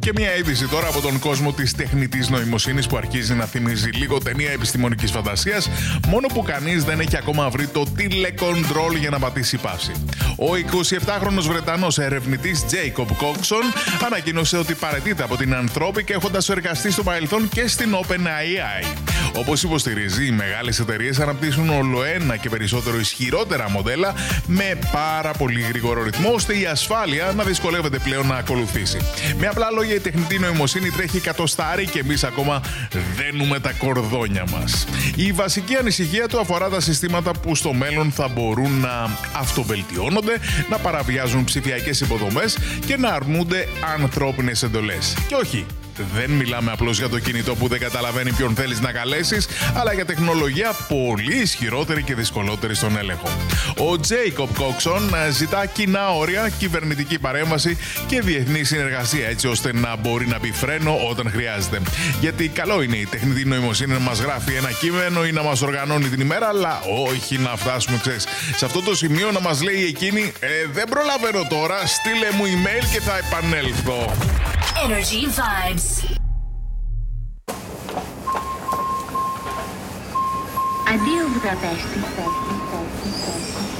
Και μια είδηση τώρα από τον κόσμο της τεχνητής νοημοσύνης που αρχίζει να θυμίζει λίγο ταινία επιστημονικής φαντασίας, μόνο που κανείς δεν έχει ακόμα βρει το τηλεκοντρόλ για να πατήσει παύση. Ο 27χρονος Βρετανός ερευνητής Jacob Coxon ανακοίνωσε ότι παραιτείται από την Anthropic έχοντας εργαστεί στο παρελθόν και στην OpenAI. Όπως υποστηρίζει, οι μεγάλες εταιρείες αναπτύσσουν ολοένα και περισσότερο ισχυρότερα μοντέλα με πάρα πολύ γρήγορο ρυθμό, ώστε η ασφάλεια να δυσκολεύεται πλέον να ακολουθήσει. Με απλά λόγια, η τεχνητή νοημοσύνη τρέχει εκατοστάρι και εμείς ακόμα δένουμε τα κορδόνια μας. Η βασική ανησυχία του αφορά τα συστήματα που στο μέλλον θα μπορούν να αυτοβελτιώνονται, να παραβιάζουν ψηφιακές υποδομές και να αρνούνται ανθρώπινες εντολές. Και όχι, δεν μιλάμε απλώς για το κινητό που δεν καταλαβαίνει ποιον θέλεις να καλέσεις, αλλά για τεχνολογία πολύ ισχυρότερη και δυσκολότερη στον έλεγχο. Ο Jacob Coxon ζητά κοινά όρια, κυβερνητική παρέμβαση και διεθνή συνεργασία, έτσι ώστε να μπορεί να μπει φρένο όταν χρειάζεται. Γιατί καλό είναι η τεχνητή νοημοσύνη να μας γράφει ένα κείμενο ή να μας οργανώνει την ημέρα, αλλά όχι να φτάσουμε, σε αυτό το σημείο να μας λέει εκείνη «Δεν προλαβαίνω τώρα, στείλε μου email και θα επανέλθω». Energy Vibes. Αντίο Βουδαπέστη.